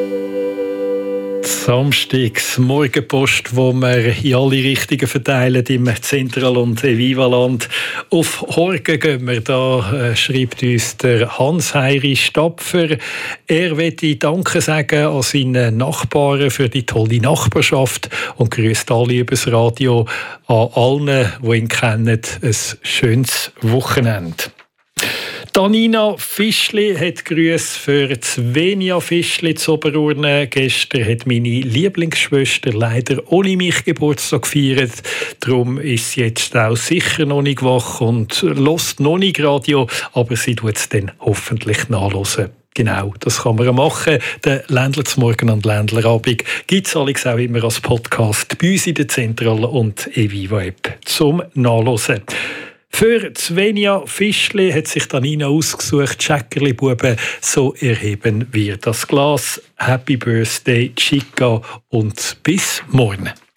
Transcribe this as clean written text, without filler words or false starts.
Samstags Morgenpost, wo wir in alle Richtungen verteilen im Zentral- und Evivaland. Auf Horgen gehen wir, da schreibt uns der Hans-Heiri Stapfer. Er möchte Danke sagen an seine Nachbarn für die tolle Nachbarschaft und grüßt alle übers Radio. An allen, die ihn kennen, ein schönes Wochenende. Danina Fischli hat Grüße für Svenia Fischli zu Oberurne. Gestern hat meine Lieblingsschwester leider ohne mich Geburtstag gefeiert. Darum ist sie jetzt auch sicher noch nicht wach und hört noch nicht Radio, aber sie tut es dann hoffentlich nachhören. Genau, das kann man machen. Den Ländler zum Morgen und Ländlerabend gibt es allerdings auch immer als Podcast bei uns in der Zentral- und Eviva-App zum Nachhören. Für Svenia Fischli hat sich Danina ausgesucht, Schäckerli-Buben, so erheben wir das Glas. Happy Birthday, Chica, und bis morgen.